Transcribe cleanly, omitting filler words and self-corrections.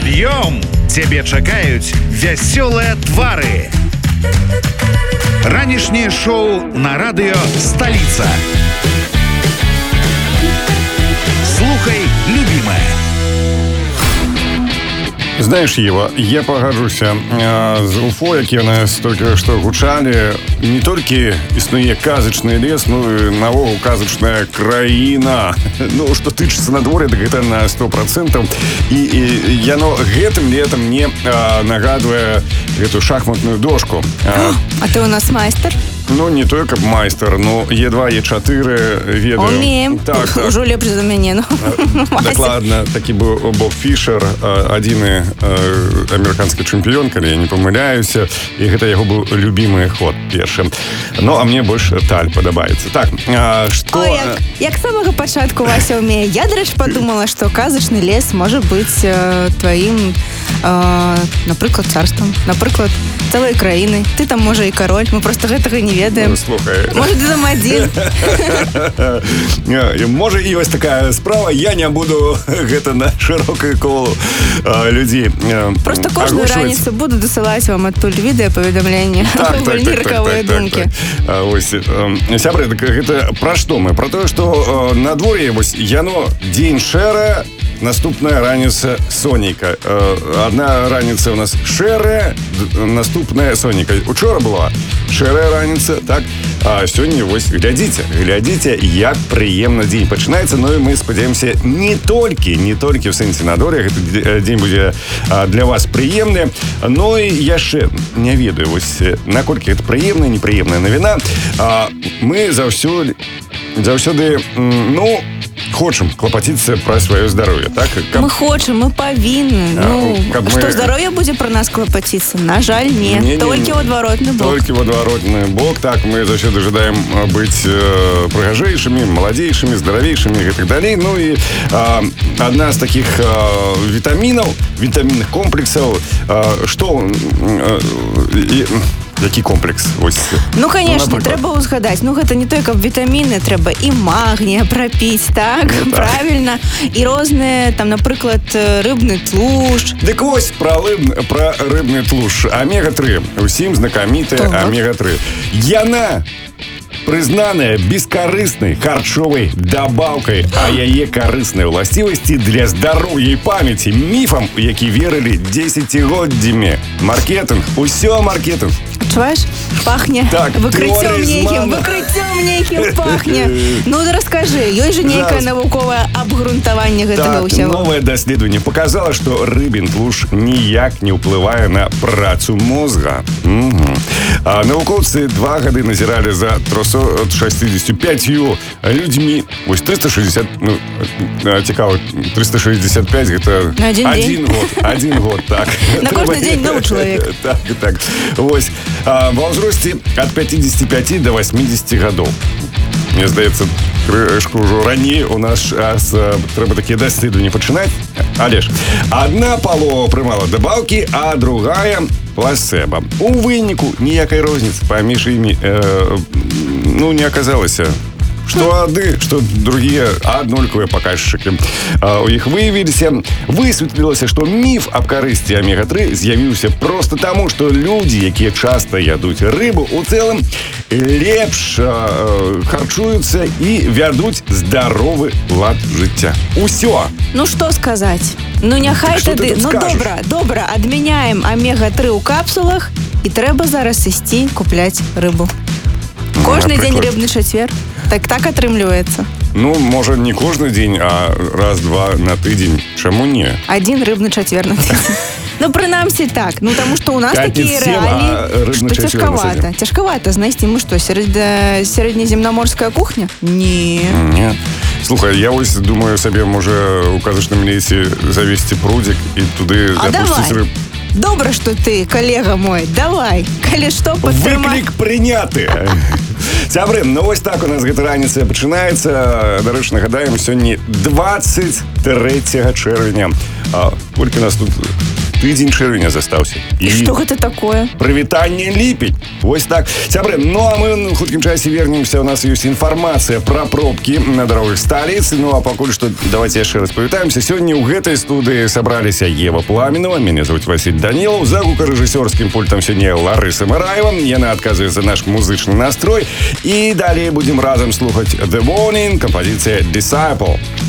Пад'ём! Цябе чакаюць вясёлыя твары. Ранішняе шоу на радыё «Столица». Слухай, любимая. Знаешь, Ева, я пагаджуся з Уфо, які у нас толькі што гучалі. Не толькі існуе казачны лес, ну і навогул казачная краіна. Ну, што тычыцца надвор'я, так гэта на 100%. І яно гэтым летам мне нагадвае гэту шахматную дошку. А ты у нас майстар? Ну, не той, каб майстар, но Е2, Е4 ведаю. Умеем. Так, Ужо лепш за мяне, ну. Дакладна, такі быў Боб Фішер, адзіны амерыканскі чэмпіён, калі я не памыляюся, і гэта яго быў любімы ход першы. Ну, а мне больш таль падабаецца. Так, што... Ой, як самага пачатку Вася умее. Я, дарэчы, подумала, што казачны лес можа быць тваім, напрыклад, царствам, напрыклад, цэлай краінай. Ты там, можа, і кароль, мы просто гэтага не ведаем. Слухай. Может, ты там один. Можа, і вось такая справа. Я не буду гэта на шырокае коло людзей. Просто кожную раніцу буду дасылаць вам адтуль відэапаведамленне. Вольні ракавыя думкі. Вось, сябры, гэта пра што мы? Пра тое, што надвор'е, вось, яно дзень шэрая, наступная раніца сонейка. Одна раніца у нас шэрая, наступная сонейка. Учора была шэрая раніца, так? А сёння вось глядзіце, як прыемна дзень пачынаецца. Ну і мы спадзяемся не толькі ў сэнсе надвор'я, гэты дзень будзе для вас прыемны, но і яшчэ не ведаю, вось наколькі гэта прыемная, непрыемная навіна. Мы заўсёды, ну, хочам клапаціцца пра сваё здароўе, так? Мы хочам, мы павінны. Ну, што здароўе будзе пра нас клапаціцца? На жаль, не. Толькі ў адваротны бок. Толькі ў адваротны бок, так, мы заўсёды жадаем быць прыгажэйшымі, маладзейшымі, здаравейшымі і гэтак далей. Ну і адна з такіх вітамінных комплексаў, што... Які комплекс? Ось. Ну, конечно, трэба узгадаць. Ну, гэта не той, каб вітаміны, трэба і магнія прапіць, так? Правильно. І розныя, там, напрыклад, рыбны тлушч. Дык вось пра рыбны тлушч. Омега-3. Усім знакамітая омега-3. Яна прызнаная бескарыснай харчовай дабаўкай, а яе карысныя ўласцівасці для здароўя і памяці міфам, які верылі дзесяцігоддзямі. Маркетынг, усё маркетынг. Чуваеш? Пахне. Так, выкрыццём нейкім пахне. Ну, раскажы, ёсць жа нейкае навуковае абгрунтаванне гэтага ўсяго. Так, новае даследаванне показала, што рыбін тлушч ніяк не ўплывае на працу мозга. Навукоўцы 2 гады назіралі за 365 людзьмі. Вось 360, ну, цікава, 365 гэта один год, так. На кожны дзень новы чалавек. Так. Вось. Ва ўзросце ад 55 до 80 гадоў. Мне здаецца, крышку ўжо раней у нас трэба такія даследаванні пачынаць. Але ж, адна палова прымала дабаўкі, а другая плацэба. У выніку ніякай розніцы паміж імі не аказалася. Што адны, што другія аднолькавыя паказчыкі. У іх высветлілася, што міф аб карысці омега-3 з'явіўся проста таму, што людзі, якія часта ядуць рыбу, у цэлым лепш харчуюцца і вядуць здаровы лад жыцця. Усё. Ну, што сказаць? Ну, няхай тады... Ну, добра, адмяняем омега-3 ў капсулах і трэба зараз ісці купляць рыбу. Кожны дзень рыбны чацвер. Так атрымліваецца. Ну, можа, не кожны дзень, а раз-два на тыдзень. Чаму не? Адзін рыбны чацвер на тыдзень. Ну, прынамсі так. Ну, таму што ў нас такія рэаліі, што цяжкавата знайсці. Мы што, сярэднеземнаморская кухня? Не. Слухай, я вось думаю сабе, можа, у казачным лесе завесці прудзік і туды запусціць рыб. Добра, што ты, калега мой, давай, калі што, падтрымай. Выклік прыняты. Сябры, ну вось так у нас гэта раніца пачынаецца. Дарэчы, нагадаем, сёння 23 чэрвеня. Колькі нас тут тыдзень чэрвеня застаўся. І што гэта такое? Прывітанне ліпень. Вось так. Сябры, ну а мы в хуткім часе вернемся. У нас ёсць інфармацыя пра пробкі на дарогах сталіцы. Ну а пакуль што давайте яшчэ раз павітаемся. Сёння ў гэтай студыі сабраліся Ева Пламенова, мяне зовут Василь Данилов, за гукарэжысёрскім пультам сёння Ларыса Мараева. Яна адказвае за наш музычны настрой. І далей будзем разам слухаць The Warning, кампазіцыя Disciple.